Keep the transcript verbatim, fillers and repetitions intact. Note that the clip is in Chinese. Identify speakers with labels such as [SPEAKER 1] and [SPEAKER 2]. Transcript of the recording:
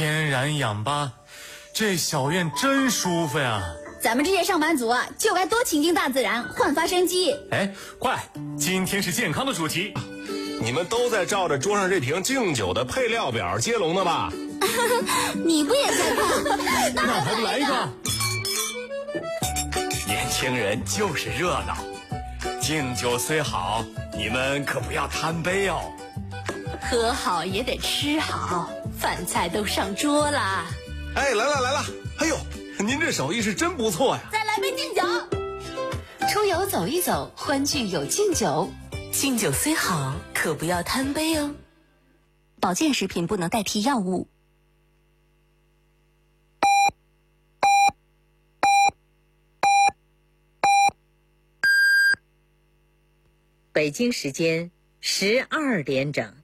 [SPEAKER 1] 天然氧吧，这小院真舒服呀。
[SPEAKER 2] 咱们这些上班族啊，就该多亲近大自然，焕发生机。
[SPEAKER 1] 哎，快，今天是健康的主题。
[SPEAKER 3] 你们都在照着桌上这瓶敬酒的配料表接龙呢吧？
[SPEAKER 2] 你不也在看？
[SPEAKER 1] 那还不来一个？
[SPEAKER 4] 年轻人就是热闹，敬酒虽好，你们可不要贪杯哦。
[SPEAKER 5] 喝好也得吃好，饭菜都上桌啦。
[SPEAKER 3] 哎，来了来了！哎呦，您这手艺是真不错呀！
[SPEAKER 2] 再来杯敬酒。
[SPEAKER 5] 出游走一走，欢聚有敬酒。敬酒虽好，可不要贪杯哦。保健食品不能代替药物。
[SPEAKER 6] 北京时间十二点整。